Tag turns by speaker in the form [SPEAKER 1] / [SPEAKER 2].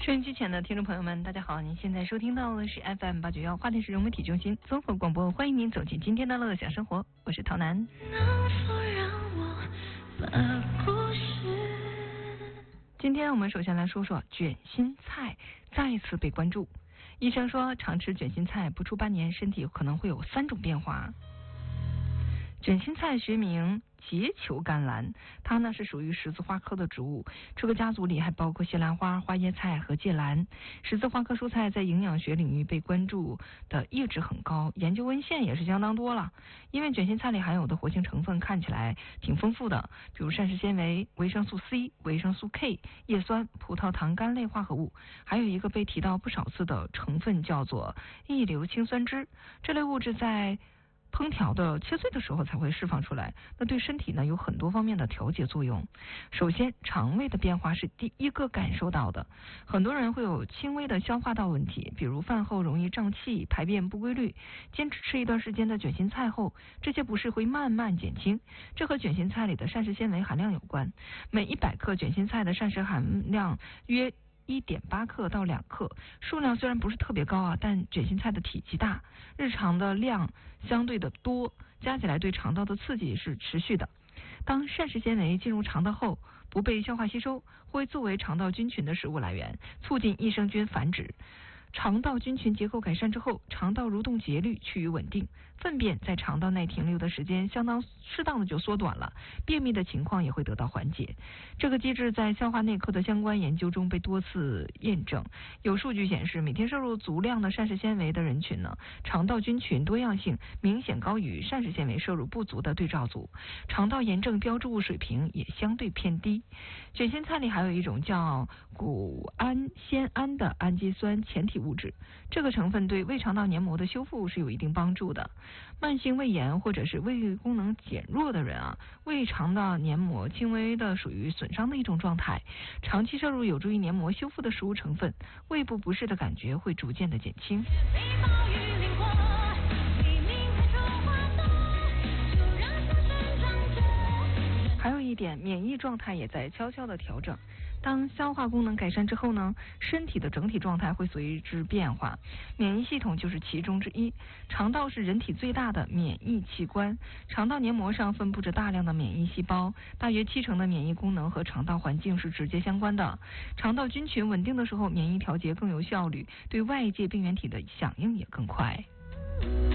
[SPEAKER 1] 收音机前的听众朋友们，大家好！您现在收听到的是 FM891花莲市融媒体中心综合广播，欢迎您走进今天的乐享生活，我是陶楠。能否让我把故事？今天我们首先来说说卷心菜再次被关注。医生说，常吃卷心菜不出半年，身体可能会有3种变化。卷心菜学名结球甘蓝，它呢是属于十字花科的植物，这个家族里还包括西兰花、花椰菜和芥蓝。十字花科蔬菜在营养学领域被关注的一直很高，研究文献也是相当多了。因为卷心菜里含有的活性成分看起来挺丰富的，比如膳食纤维、维生素 C、维生素 K、叶酸、葡萄糖苷类化合物，还有一个被提到不少次的成分叫做异硫氰酸酯。这类物质在烹调的切碎的时候才会释放出来，那对身体呢有很多方面的调节作用。首先，肠胃的变化是第一个感受到的，很多人会有轻微的消化道问题，比如饭后容易胀气、排便不规律。坚持吃一段时间的卷心菜后，这些不适会慢慢减轻。这和卷心菜里的膳食纤维含量有关，每100克卷心菜的膳食含量约1.8克到2克，数量虽然不是特别高啊，但卷心菜的体积大，日常的量相对的多，加起来对肠道的刺激是持续的。当膳食纤维进入肠道后，不被消化吸收，会作为肠道菌群的食物来源，促进益生菌繁殖。肠道菌群结构改善之后，肠道蠕动节律趋于稳定，粪便在肠道内停留的时间适当的就缩短了，便秘的情况也会得到缓解。这个机制在消化内科的相关研究中被多次验证。有数据显示，每天摄入足量的膳食纤维的人群呢，肠道菌群多样性明显高于膳食纤维摄入不足的对照组，肠道炎症标志物水平也相对偏低。卷心菜里还有一种叫谷氨酰胺的氨基酸前体物质，这个成分对胃肠道黏膜的修复是有一定帮助的。慢性胃炎或者是胃功能减弱的人啊，胃肠道黏膜轻微的属于损伤的一种状态，长期摄入有助于黏膜修复的食物成分，胃部不适的感觉会逐渐的减轻。还有一点，免疫状态也在悄悄的调整。当消化功能改善之后呢，身体的整体状态会随之变化，免疫系统就是其中之一。肠道是人体最大的免疫器官，肠道黏膜上分布着大量的免疫细胞，大约70%的免疫功能和肠道环境是直接相关的。肠道菌群稳定的时候，免疫调节更有效率，对外界病原体的响应也更快。